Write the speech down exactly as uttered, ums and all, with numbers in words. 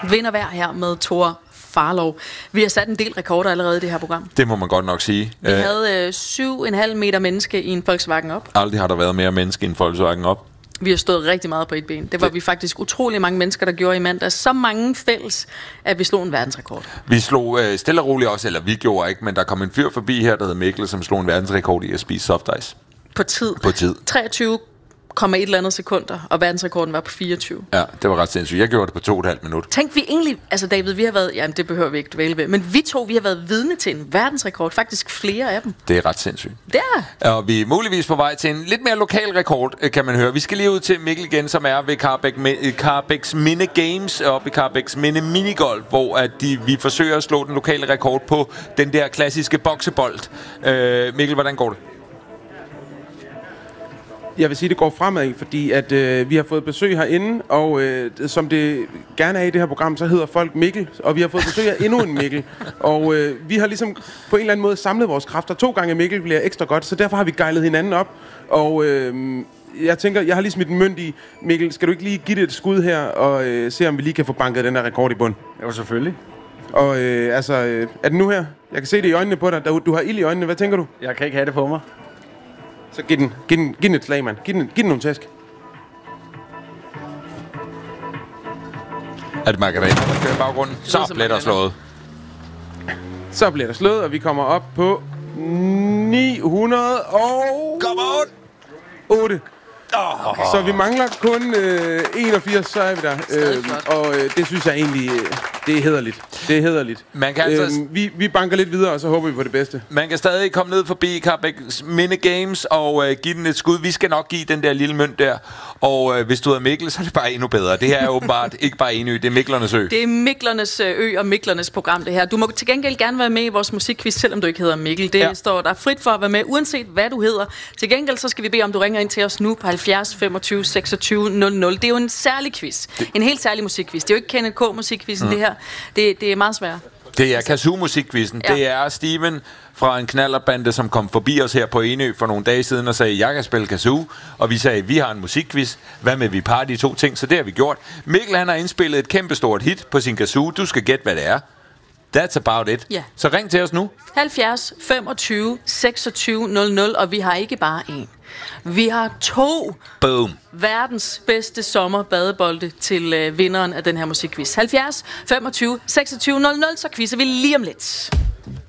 vinder hver her med Thor Farlov. Vi har sat en del rekorder allerede i det her program. Det må man godt nok sige. Vi øh, havde øh, syv komma fem meter menneske i en Volkswagen op. Aldrig har der været mere menneske i en Volkswagen op. Vi har stået rigtig meget på et ben. Det var det. Vi faktisk utrolig mange mennesker, der gjorde i mandag. Så mange fælles, at vi slog en verdensrekord. Vi slog øh, stille og roligt også, eller vi gjorde ikke, men der kom en fyr forbi her, der hed Mikkel, som slog en verdensrekord i at spise soft ice. På tid. På tid. treogtyve komma et eller andet sekunder, og verdensrekorden var på fireogtyve. Ja, det var ret sindssygt. Jeg gjorde det på to og et halvt minut. Tænk vi egentlig, altså David, vi har været, jamen det behøver vi ikke dvæle ved, men vi to, vi har været vidne til en verdensrekord, faktisk flere af dem. Det er ret sindssygt. Det er. Og vi er muligvis på vej til en lidt mere lokal rekord, kan man høre. Vi skal lige ud til Mikkel igen, som er ved Carbæk, Carbæks Minde Games, og ved Carbæks Minde Minigolf, hvor at de, vi forsøger at slå den lokale rekord på den der klassiske boksebold. Øh, Mikkel, hvordan går det? Jeg vil sige, det går fremad, fordi at øh, vi har fået besøg herinde, og øh, som det gerne er i det her program, så hedder folk Mikkel, og vi har fået besøg af endnu en Mikkel. Og øh, vi har ligesom på en eller anden måde samlet vores kræfter. To gange Mikkel bliver ekstra godt, så derfor har vi gejlet hinanden op. Og øh, jeg tænker, jeg har lige smidt en mønt i. Mikkel, skal du ikke lige give det et skud her, og øh, se om vi lige kan få banket den der rekord i bund? Jo, selvfølgelig. Og øh, altså, øh, er det nu her? Jeg kan se det i øjnene på dig. Du, du har ild i øjnene. Hvad tænker du? Jeg kan ikke have det på mig. Så giv den, giv den, giv den et slag, mand. Giv den, giv den nogle tæsk. Er det Margareta, der kører i baggrunden? Så bliver der slået. Så bliver der slået, og vi kommer op på ni hundrede og otte. Oh. Så vi mangler kun øh, enogfirs, så er vi der. Øh, og øh, det synes jeg egentlig, øh, det er hæderligt. Det er hæderligt. Man kan altså... øh, vi, vi banker lidt videre, og så håber vi på det bedste. Man kan stadig komme ned forbi Carbæks Minde Games og øh, give den et skud. Vi skal nok give den der lille mønt der. Og øh, hvis du hedder Mikkel, så er det bare endnu bedre. Det her er åbenbart ikke bare en ø, det er Miklernes ø. Det er Miklernes ø og Miklernes program, det her. Du må til gengæld gerne være med i vores musikquiz, selvom du ikke hedder Mikkel. Det ja. står der frit for at være med, uanset hvad du hedder. Til gengæld så skal vi bede om, du ringer ind til os nu på halvfjerds femogtyve seksogtyve nul nul. Det er jo en særlig quiz. Det. En helt særlig musikquiz. Det er jo ikke Kenneth K. musikquizzen, mm. det her. Det, det er meget svært. Det er Kazoo-musikquizzen. Ja. Det er Steven fra en knallerbande, som kom forbi os her på Enø for nogle dage siden og sagde, jeg kan spille kazoo. Og vi sagde, vi har en musikquiz. Hvad med vi parer de to ting? Så det har vi gjort. Mikkel, han har indspillet et kæmpestort hit på sin kazoo. Du skal gætte, hvad det er. That's about it. Ja. Så ring til os nu. halvfjerds femogtyve seksogtyve nul nul, og vi har ikke bare én. Vi har to Boom. verdens bedste sommerbadebolde til øh, vinderen af den her musikquiz. halvfjerds femogtyve seksogtyve nul nul, så quizzer vi lige om lidt.